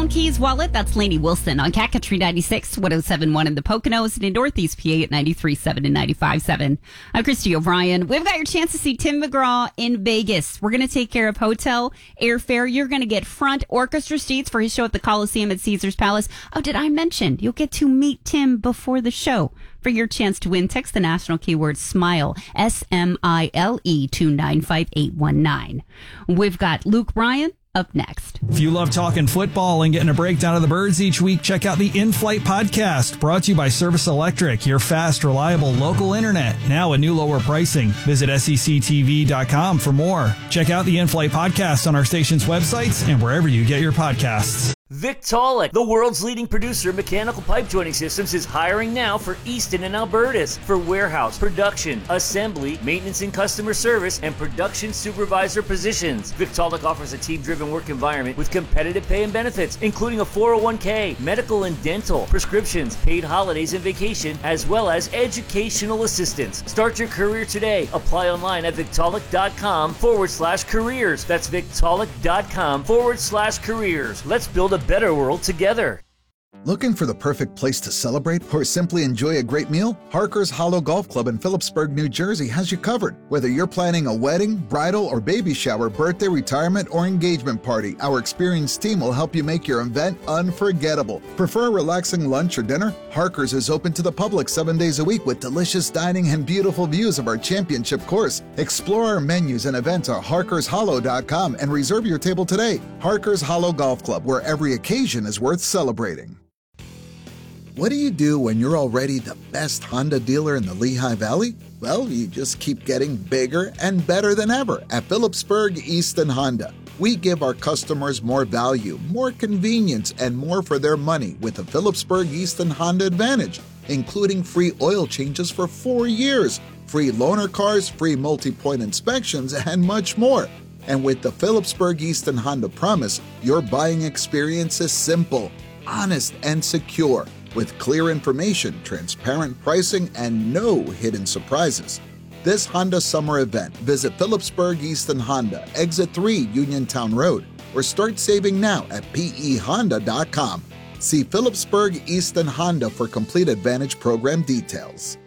Phone, keys, wallet. That's Lainey Wilson on Cat Country 96, 107.1 in the Poconos, and in Northeast PA at 93.7 and 95.7. I'm Christy O'Brien. We've got your chance to see Tim McGraw in Vegas. We're going to take care of hotel, airfare. You're going to get front orchestra seats for his show at the Coliseum at Caesars Palace. Oh, did I mention you'll get to meet Tim before the show? For your chance to win, text the national keyword SMILE, SMILE, to 95819. We've got Luke Bryan up next. If you love talking football and getting a breakdown of the Birds each week, check out the In-Flight podcast, brought to you by Service Electric, your fast, reliable local internet. Now a new lower pricing. Visit sectv.com for more. Check out the In-Flight podcast on our station's websites and wherever you get your podcasts. Victaulic, the world's leading producer of mechanical pipe joining systems, is hiring now for Easton and Albertus for warehouse, production, assembly, maintenance and customer service, and production supervisor positions. Victaulic offers a team-driven work environment with competitive pay and benefits, including a 401k, medical and dental, prescriptions, paid holidays and vacation, as well as educational assistance. Start your career today. Apply online at victaulic.com/careers. That's victaulic.com/careers. Let's build a better world together. Looking for the perfect place to celebrate or simply enjoy a great meal? Harker's Hollow Golf Club in Phillipsburg, New Jersey has you covered. Whether you're planning a wedding, bridal, or baby shower, birthday, retirement, or engagement party, our experienced team will help you make your event unforgettable. Prefer a relaxing lunch or dinner? Harker's is open to the public 7 days a week with delicious dining and beautiful views of our championship course. Explore our menus and events at harkershollow.com and reserve your table today. Harker's Hollow Golf Club, where every occasion is worth celebrating. What do you do when you're already the best Honda dealer in the Lehigh Valley? Well, you just keep getting bigger and better than ever at Phillipsburg Easton Honda. We give our customers more value, more convenience, and more for their money with the Phillipsburg Easton Honda Advantage, including free oil changes for 4 years, free loaner cars, free multi-point inspections, and much more. And with the Phillipsburg Easton Honda Promise, your buying experience is simple, honest, and secure, with clear information, transparent pricing, and no hidden surprises. This Honda summer event, visit Phillipsburg Easton Honda, Exit 3 Uniontown Road, or start saving now at pehonda.com. See Phillipsburg Easton Honda for complete Advantage program details.